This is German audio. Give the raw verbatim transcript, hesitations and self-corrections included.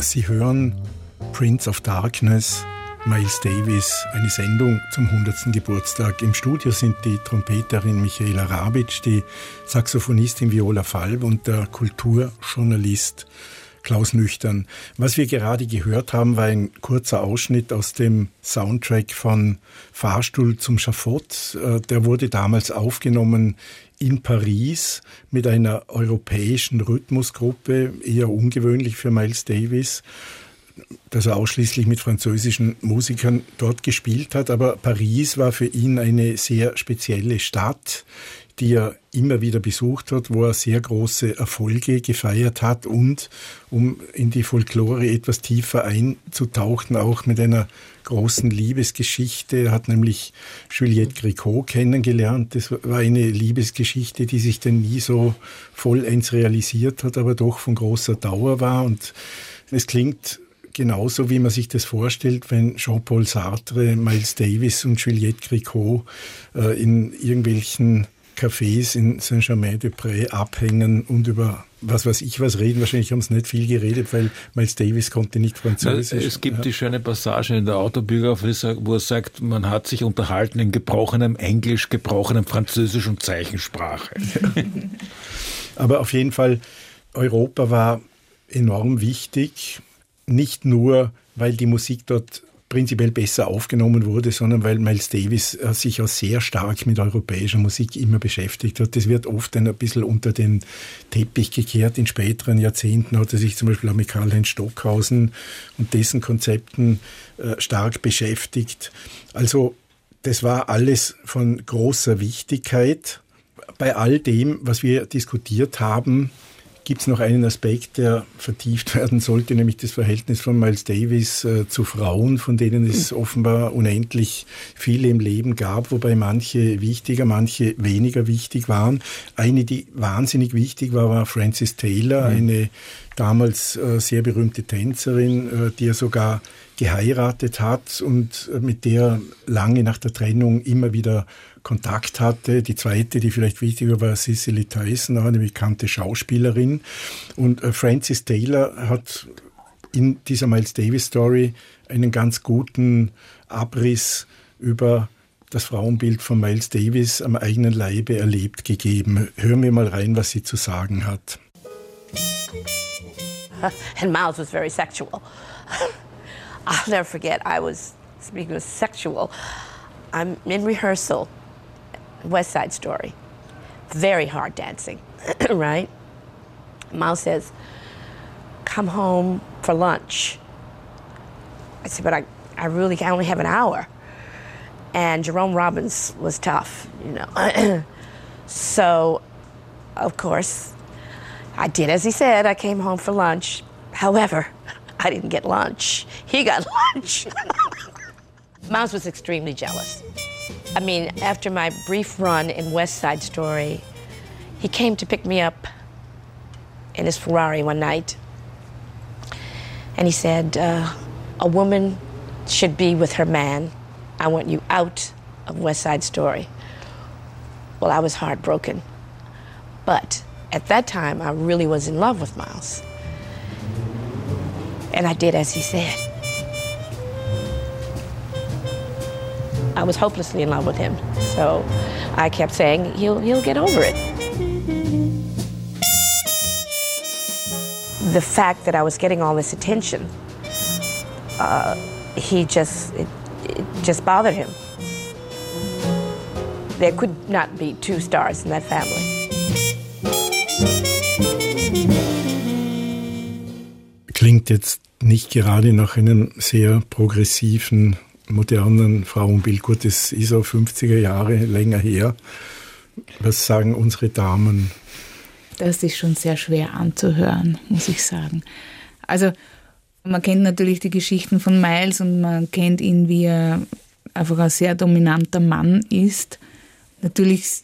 Sie hören Prince of Darkness, Miles Davis, eine Sendung zum hundertsten Geburtstag. Im Studio sind die Trompeterin Michaela Rabitsch, die Saxophonistin Viola Falb und der Kulturjournalist Klaus Nüchtern. Was wir gerade gehört haben, war ein kurzer Ausschnitt aus dem Soundtrack von Fahrstuhl zum Schafott. Der wurde damals aufgenommen in Paris mit einer europäischen Rhythmusgruppe, eher ungewöhnlich für Miles Davis, dass er ausschließlich mit französischen Musikern dort gespielt hat. Aber Paris war für ihn eine sehr spezielle Stadt, die er immer wieder besucht hat, wo er sehr große Erfolge gefeiert hat und, um in die Folklore etwas tiefer einzutauchen, auch mit einer großen Liebesgeschichte. Er hat nämlich Juliette Gréco kennengelernt. Das war eine Liebesgeschichte, die sich dann nie so vollends realisiert hat, aber doch von großer Dauer war. Und es klingt genauso, wie man sich das vorstellt, wenn Jean-Paul Sartre, Miles Davis und Juliette Gréco äh, in irgendwelchen Cafés in Saint-Germain-des-Prés abhängen und über was weiß ich was reden. Wahrscheinlich haben sie nicht viel geredet, weil Miles Davis konnte nicht Französisch. Es gibt ja. die schöne Passage in der Autobiografie, wo er sagt, man hat sich unterhalten in gebrochenem Englisch, gebrochenem Französisch und Zeichensprache. Ja. Aber auf jeden Fall, Europa war enorm wichtig. Nicht nur, weil die Musik dort prinzipiell besser aufgenommen wurde, sondern weil Miles Davis sich auch sehr stark mit europäischer Musik immer beschäftigt hat. Das wird oft ein bisschen unter den Teppich gekehrt. In späteren Jahrzehnten hat er sich zum Beispiel auch mit Karl-Heinz Stockhausen und dessen Konzepten äh, stark beschäftigt. Also das war alles von großer Wichtigkeit. Bei all dem, was wir diskutiert haben, gibt es noch einen Aspekt, der vertieft werden sollte, nämlich das Verhältnis von Miles Davis äh, zu Frauen, von denen es offenbar unendlich viele im Leben gab, wobei manche wichtiger, manche weniger wichtig waren. Eine, die wahnsinnig wichtig war, war Frances Taylor, mhm. eine damals äh, sehr berühmte Tänzerin, äh, die er sogar geheiratet hat und äh, mit der lange nach der Trennung immer wieder Kontakt hatte. Die zweite, die vielleicht wichtiger war, Cicely Tyson, eine bekannte Schauspielerin. Und äh, Frances Taylor hat in dieser Miles Davis Story einen ganz guten Abriss über das Frauenbild von Miles Davis am eigenen Leibe erlebt gegeben. Hören wir mal rein, was sie zu sagen hat. And Miles was very sexual. I'll never forget, I was, speaking of sexual, I'm in rehearsal, West Side Story, very hard dancing, right? Miles says, come home for lunch. I said, but I, I really I only have an hour. And Jerome Robbins was tough, you know. So, of course, I did as he said. I came home for lunch. However, I didn't get lunch. He got lunch. Miles was extremely jealous. I mean, after my brief run in West Side Story, he came to pick me up in his Ferrari one night. And he said, uh, a woman should be with her man. I want you out of West Side Story. Well, I was heartbroken. But at that time, I really was in love with Miles. And I did as he said. I was hopelessly in love with him. So I kept saying, he'll, he'll get over it. The fact that I was getting all this attention, uh, he just, it, it just bothered him. There could not be two stars in that family. Klingt jetzt nicht gerade nach einem sehr progressiven, modernen Frauenbild. Gut, das ist auch fünfziger Jahre länger her. Was sagen unsere Damen? Das ist schon sehr schwer anzuhören, muss ich sagen. Also man kennt natürlich die Geschichten von Miles und man kennt ihn, wie er einfach ein sehr dominanter Mann ist. Natürlich